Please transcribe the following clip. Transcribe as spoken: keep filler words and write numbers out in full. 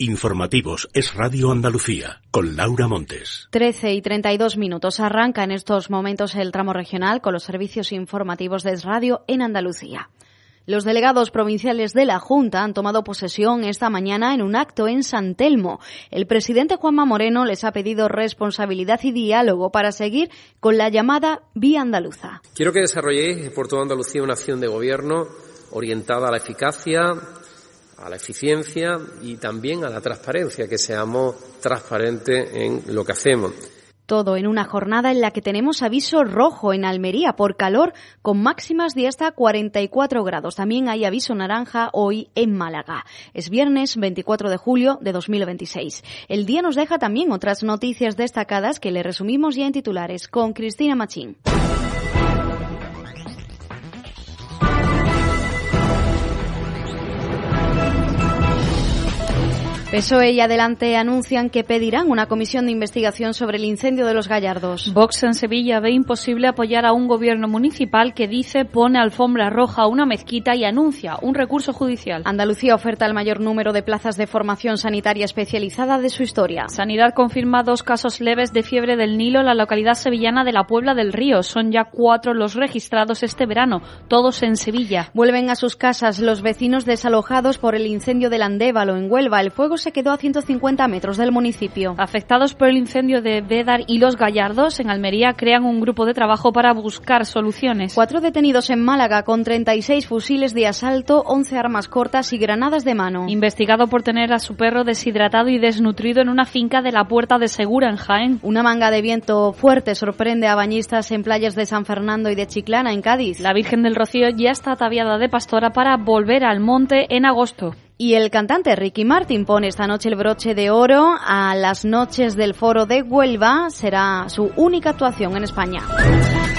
Informativos Es Radio Andalucía, con Laura Montes. trece y treinta y dos minutos. Arranca en estos momentos el tramo regional con los servicios informativos de Es Radio en Andalucía. Los delegados provinciales de la Junta han tomado posesión esta mañana en un acto en San Telmo. El presidente Juanma Moreno les ha pedido responsabilidad y diálogo para seguir con la llamada Vía Andaluza. Quiero que desarrolléis por toda Andalucía una acción de gobierno orientada a la eficacia, a la eficiencia y también a la transparencia, que seamos transparentes en lo que hacemos. Todo en una jornada en la que tenemos aviso rojo en Almería por calor, con máximas de hasta cuarenta y cuatro grados. También hay aviso naranja hoy en Málaga. Es viernes veinticuatro de julio de dos mil veintiséis. El día nos deja también otras noticias destacadas que le resumimos ya en titulares con Cristina Machín. P S O E y Adelante anuncian que pedirán una comisión de investigación sobre el incendio de Los Gallardos. Vox en Sevilla ve imposible apoyar a un gobierno municipal que dice pone alfombra roja a una mezquita y anuncia un recurso judicial. Andalucía oferta el mayor número de plazas de formación sanitaria especializada de su historia. Sanidad confirma dos casos leves de fiebre del Nilo en la localidad sevillana de la Puebla del Río. Son ya cuatro los registrados este verano, todos en Sevilla. Vuelven a sus casas los vecinos desalojados por el incendio del Andévalo en Huelva. El fuego se quedó a ciento cincuenta metros del municipio. Afectados por el incendio de Bédar y Los Gallardos, en Almería crean un grupo de trabajo para buscar soluciones. Cuatro detenidos en Málaga con treinta y seis fusiles de asalto, once armas cortas y granadas de mano. Investigado por tener a su perro deshidratado y desnutrido en una finca de la Puerta de Segura, en Jaén. Una manga de viento fuerte sorprende a bañistas en playas de San Fernando y de Chiclana, en Cádiz. La Virgen del Rocío ya está ataviada de pastora para volver al monte en agosto. Y el cantante Ricky Martin pone esta noche el broche de oro a las noches del Foro de Huelva. Será su única actuación en España.